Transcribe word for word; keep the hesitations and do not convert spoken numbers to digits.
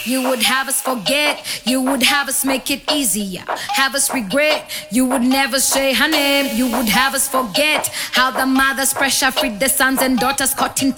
You would have us forget. You would have us make it easier. Have us regret. You would never say her name. You would have us forget how the mothers pressure freed their sons and daughters caught in